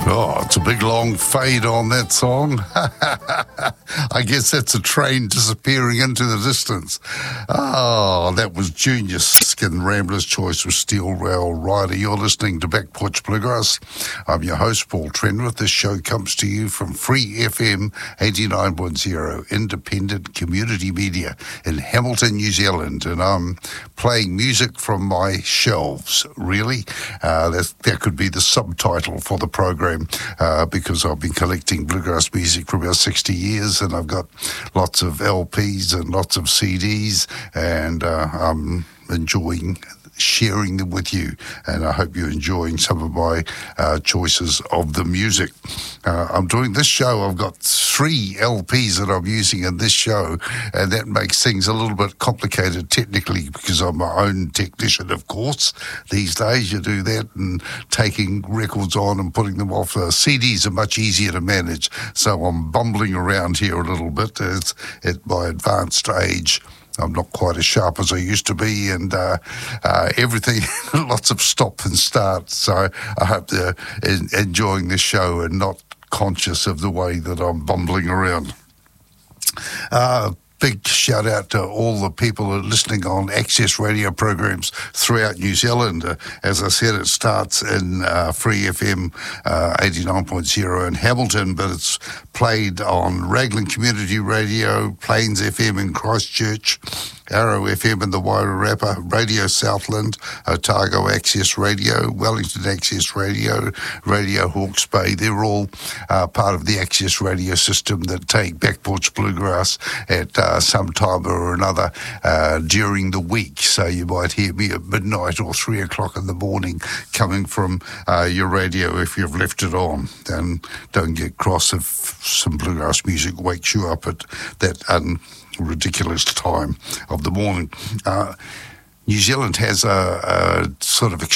Oh, it's a big long fade on that song. I guess that's a train disappearing into the distance. Oh, that was Junior Skin Rambler's choice with Steel Rail Rider. You're listening to Back Porch Bluegrass. I'm your host, Paul Trenwith. This show comes to you from Free FM 89.0, independent community media in Hamilton, New Zealand. And I'm playing music from my shelves, really. That could be the subtitle for the program. Because I've been collecting bluegrass music for about 60 years, and I've got lots of LPs and lots of CDs, and I'm enjoying sharing them with you, and I hope you're enjoying some of my choices of the music. I'm doing this show. I've got 3 LPs that I'm using in this show, and that makes things a little bit complicated technically because I'm my own technician, of course. These days you do that, and taking records on and putting them off. CDs are much easier to manage, so I'm bumbling around here a little bit at my advanced age. I'm not quite as sharp as I used to be, and everything, lots of stop and start. So I hope they're enjoying this show and not conscious of the way that I'm bumbling around. Big shout out to all the people who are listening on access radio programs throughout New Zealand. As I said, it starts in Free FM 89.0 in Hamilton, but it's played on Raglan Community Radio, Plains FM in Christchurch, Arrow FM in the Wairarapa, Radio Southland, Otago Access Radio, Wellington Access Radio, Radio Hawke's Bay. They're all part of the access radio system that take Back Porch Bluegrass at some time or another during the week. So you might hear me at midnight or 3 o'clock in the morning coming from your radio if you've left it on. And don't get cross if some bluegrass music wakes you up at that ridiculous time of the morning. New Zealand has a sort of